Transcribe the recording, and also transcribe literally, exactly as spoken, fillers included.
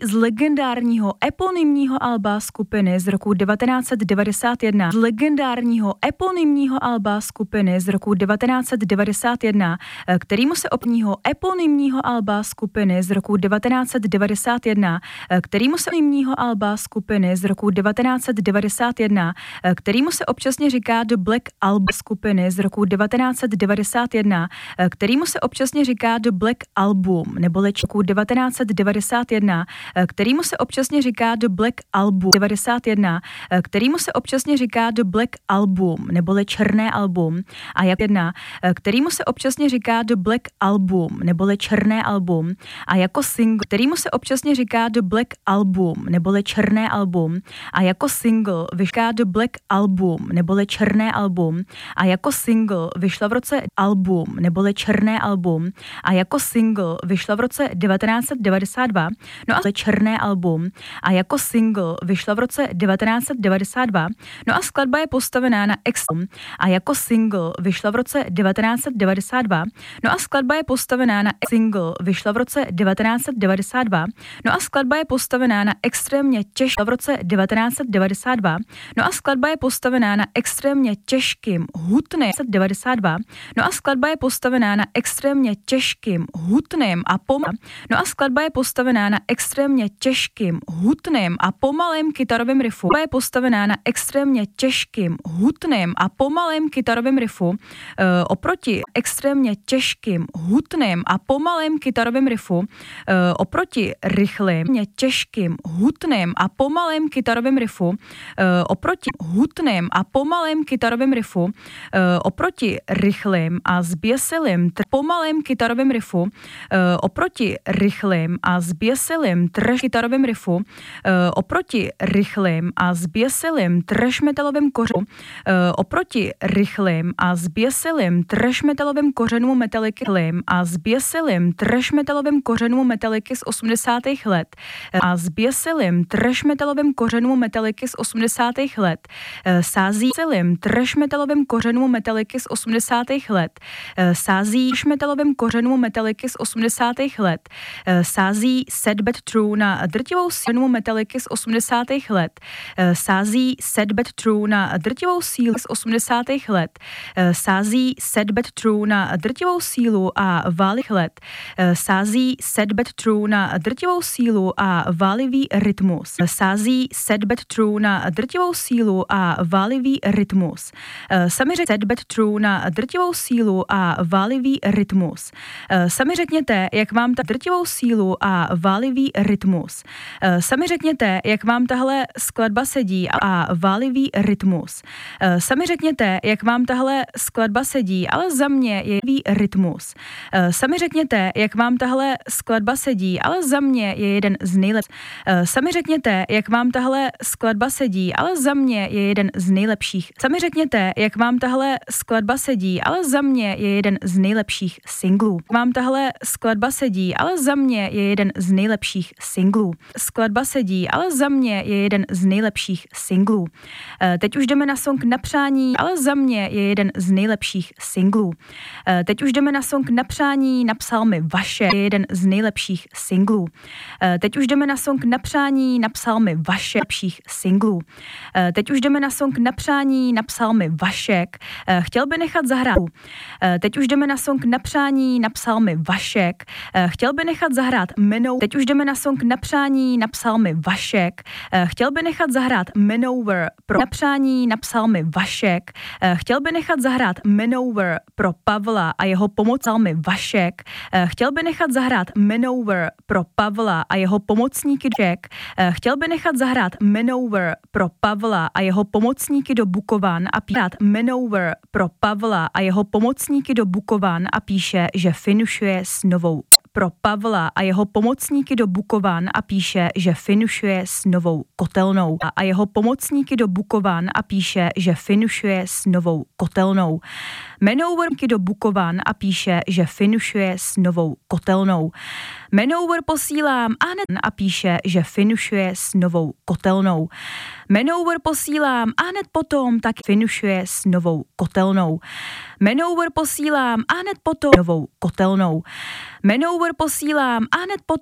z legendárního eponymního alba skupiny z roku devatenáct set devadesát jedna. Z legendárního eponymního alba skupiny z roku devatenáct set devadesát jedna, kterýmu se opního eponymního alba skupiny z roku devatenáct set devadesát jedna, kterýmu se eponymního alba skupiny z roku devatenáct set devadesát jedna, kterýmu se občasně říká The Black Album skupiny z roku devatenáct set devadesát jedna, kterýmu se občasně říká The Black Album, neboli roku devatenáct set devadesát jedna, kterýmu se občasně říká The Black Album devadesát jedna, kterýmu se občasně říká The Black Album, neboli černé album, a jak jedna, kterýmu se občasně říká The Black Album, neboli černé album, a jako single, kterýmu se občasně říká The Black Album, neboli černé album, a jako single vyšká The Black Album, neboli černé album, a jako single vyšla v roce album, neboli černé album, a jako single vyšla v roce devatenáct set devadesát dva, no a černé album, a jako single vyšla v roce devatenáct set devadesát dva, no a skladba je postavená na Exum, a jako single vyšla v roce devatenáct set devadesát dva, no a skladba je postavená na single vyšla v roce devatenáct set devadesát dva, no a skladba je postavená na extrémně těžkým v roce devatenáct set devadesát dva, no a skladba je postavená na extrémně těžkým hutným devadesát dva, no a skladba je postavená na extrémně těžkým hutným a pomalým, no a skladba je postavená na extrémně těžkým hutným a pomalým kytarovým riffu, je postavená na extrémně těžkým hutným a pomalým kytarovým riffu, e, oproti extrémně těžkým hutným a pomalým kytarovým riffu, e, oproti rychlým, těžkým hutným a pomalým kytarovým riffu, e, oproti hutným a pomalým kytarovým riffu, e, oproti rychlým a zběsilým tr- pomalým kytarovým riffu, e, oproti rychlým a zběsilým trash kytarovým riffu, e, oproti rychlým a zběsilým trash metalovým kořenům, e, oproti rychlým a zběsilým trash metalovým kořenům Metallicy a zběsilým trash metalovým kořenům Metallicy z osmdesátých let a zběsilým trash metalovým kořenům Metallicy z osmdesátých let e, sází celým trash metalovým kořenům Metallicy z osmdesátých let e, sází trash metalovým kořenům Metallicy z osmdesátých let e, sází Sad But True na drtivou sílu Metallicy z osmdesátých let e, sází Sad But True na drtivou sílu z osmdesátých let e, sází Sad But True na drtivou sílu a válých let e, sází Sad But True na drtivou sílu a válivý rytmus e, sází Sad But True na drtivou sílu a válivý rytmus e, sami řekněte Sad But True na drtivou sílu a válivý rytmus e, sami řekněte, jak vám ta drtivou sílu a válivý rytmus e, sami řekněte, jak vám tahle skladba sedí a válivý rytmus e, sami řekněte, jak vám tahle skladba sedí, ale za mě je válivý rytmus e, sami řekněte, jak vám tahle skladba sedí, ale za mě je jeden z nejlepších e, sami řekněte, jak vám tahle skladba sedí, ale za mě je jeden z nejlepších sami řekněte, jak vám tahle skladba sedí, ale za mě je jeden z nejlepších singlů vám tahle skladba sedí, ale za mě je jeden z nejlepších singlů skladba sedí, ale za mě je jeden z nejlepších singlů e, teď už jdeme na song Na přání, ale za mě je jeden z nejlepších singlů e, teď už jdeme na song Na přání, napsal mi Vaše, je jeden z nejlepších singlů e, teď už jdeme na song Na přání, napsal mi Vaše lepších singlů e, teď už jdeme na song Na přání, napsal mi Vašek, e, chtěl by nechat zahrát e, teď už jdeme na song Na přání, napsal mi Vašek, e, chtěl by nechat zahrát Menou, teď už jdeme na song Na přání, napsal mi Vašek, e, chtěl by nechat zahrát Manover pro Na přání, napsal mi Vašek, e, chtěl by nechat zahrát Manover pro Pavla a jeho pomoc mi Vašek, e, chtěl by nechat zahrát Manover pro Pavla a jeho pomocníky Jack, e, chtěl by nechat zahrát Manover pro Pavla a jeho pomocníky do Bukovan a pírát Manover pro Pavla a jeho pomocníky do Bukovan a píše, že finišuje s novou pro Pavla a jeho pomocníky do Bukovan a píše, že finišuje s novou kotelnou a jeho pomocníky do Bukovan a píše, že finišuje s novou kotelnou. Manoverky do Bukovan a píše, že finišuje s novou kotelnou. Manover posílám a hned a píše, že finišuje s novou kotelnou. Manover posílám a hned potom tak finišuje s novou kotelnou. Manover posílám a hned potom novou kotelnou. Manover posílám a hned potom